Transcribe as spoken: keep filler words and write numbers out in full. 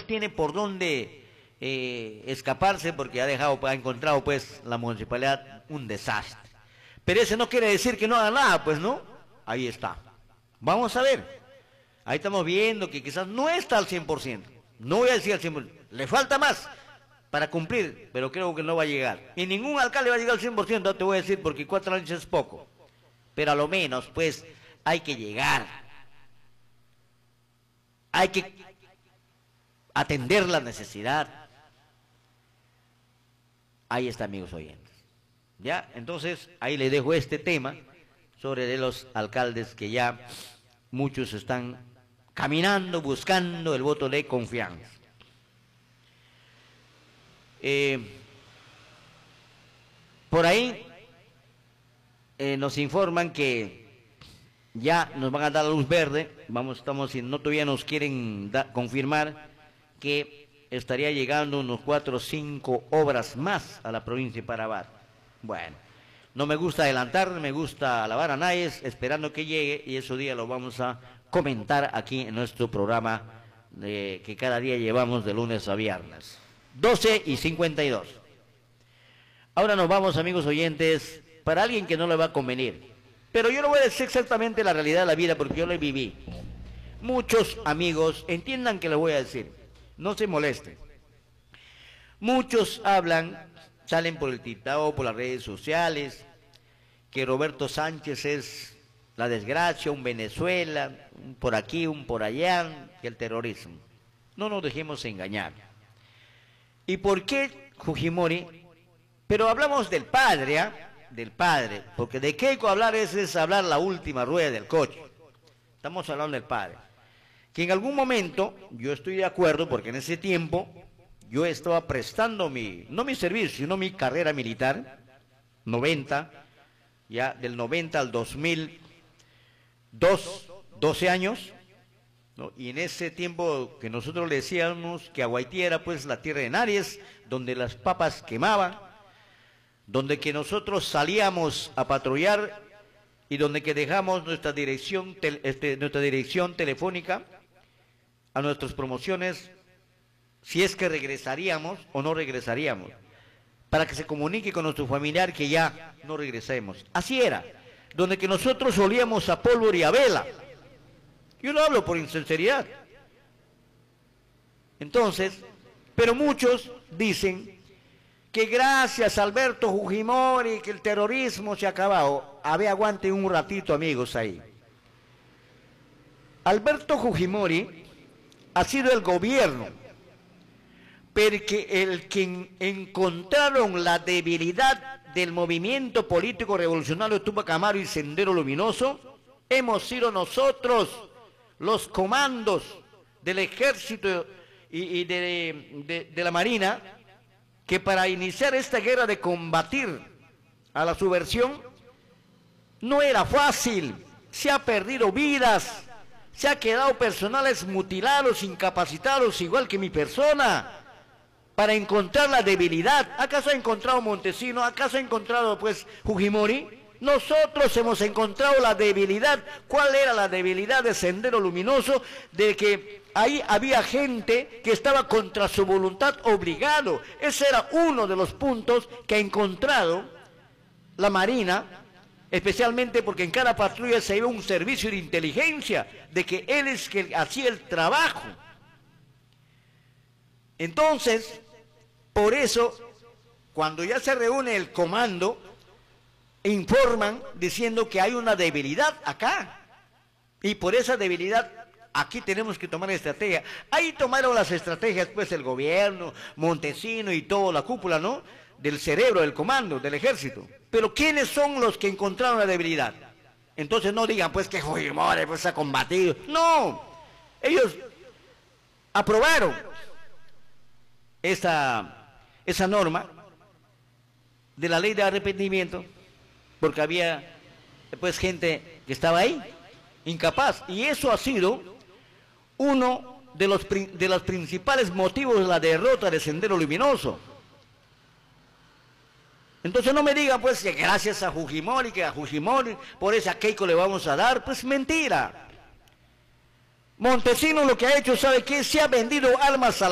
pues tiene por dónde eh, escaparse porque ha dejado, ha encontrado pues la municipalidad un desastre. Pero eso no quiere decir que no haga nada, pues no, ahí está. Vamos a ver, ahí estamos viendo que quizás no está al cien por ciento, no voy a decir al cien por ciento, le falta más para cumplir, pero creo que no va a llegar. Y ningún alcalde va a llegar al cien por ciento, no te voy a decir, porque cuatro años es poco. Pero a lo menos, pues, hay que llegar. Hay que atender la necesidad. Ahí está, amigos oyentes. ¿Ya? Entonces, ahí les dejo este tema sobre de los alcaldes que ya muchos están caminando, buscando el voto de confianza. Eh, por ahí eh, nos informan que ya nos van a dar la luz verde, vamos, estamos, si no todavía nos quieren da, confirmar que estaría llegando unos cuatro o cinco obras más a la provincia de Parabá. Bueno, no me gusta adelantar, me gusta alabar a Naes, esperando que llegue, y ese día lo vamos a comentar aquí en nuestro programa de, que cada día llevamos de lunes a viernes. doce y cincuenta y dos. Ahora nos vamos, amigos oyentes, para alguien que no le va a convenir. Pero yo no voy a decir exactamente la realidad de la vida porque yo lo viví. Muchos amigos, entiendan que le voy a decir, no se molesten. Muchos hablan, salen por el titao, por las redes sociales, que Roberto Sánchez es la desgracia, un Venezuela, un por aquí, un por allá, que el terrorismo. No nos dejemos engañar. ¿Y por qué Fujimori? Pero hablamos del padre, ¿eh? Del padre, porque de Keiko hablar es, es hablar la última rueda del coche. Estamos hablando del padre. Que en algún momento, yo estoy de acuerdo, porque en ese tiempo yo estaba prestando mi, no mi servicio, sino mi carrera militar, noventa, ya del noventa al dos mil dos, doce años, ¿no? Y en ese tiempo que nosotros le decíamos que Aguaití era pues la tierra de Nares, donde las papas quemaban, donde que nosotros salíamos a patrullar y donde que dejamos nuestra dirección, tel, este, nuestra dirección telefónica a nuestras promociones, si es que regresaríamos o no regresaríamos, para que se comunique con nuestro familiar que ya no regresemos. Así era, donde que nosotros olíamos a pólvora y a vela. Yo no hablo por insinceridad. Entonces, pero muchos dicen que gracias a Alberto Fujimori que el terrorismo se ha acabado. A ver, aguanten un ratito, amigos, ahí. Alberto Fujimori ha sido el gobierno, porque el que encontraron la debilidad del movimiento político revolucionario de Tupac Amaru y Sendero Luminoso, hemos sido nosotros, los comandos del ejército y, y de, de, de la marina, que para iniciar esta guerra de combatir a la subversión no era fácil, se ha perdido vidas, se ha quedado personales mutilados, incapacitados, igual que mi persona, para encontrar la debilidad. ¿Acaso ha encontrado Montesino? ¿Acaso ha encontrado pues Fujimori? Nosotros hemos encontrado la debilidad. ¿Cuál era la debilidad de Sendero Luminoso? De que ahí había gente que estaba contra su voluntad obligado. Ese era uno de los puntos que ha encontrado la Marina, especialmente porque en cada patrulla se iba un servicio de inteligencia, de que él es que hacía el trabajo. Entonces, por eso, cuando ya se reúne el comando, informan diciendo que hay una debilidad acá. Y por esa debilidad, aquí tenemos que tomar estrategia. Ahí tomaron las estrategias, pues, el gobierno, Montesino y toda la cúpula, ¿no?, del cerebro, del comando, del ejército. Pero ¿quiénes son los que encontraron la debilidad? Entonces no digan, pues, que Fujimori pues, ha combatido. No, ellos aprobaron esa, esa norma de la ley de arrepentimiento, porque había pues gente que estaba ahí, incapaz, y eso ha sido uno de los, de los principales motivos de la derrota de Sendero Luminoso. Entonces no me digan pues que gracias a Fujimori, que a Fujimori, por esa Keiko le vamos a dar, pues mentira. Montesino lo que ha hecho, ¿sabe qué? Se ha vendido almas a la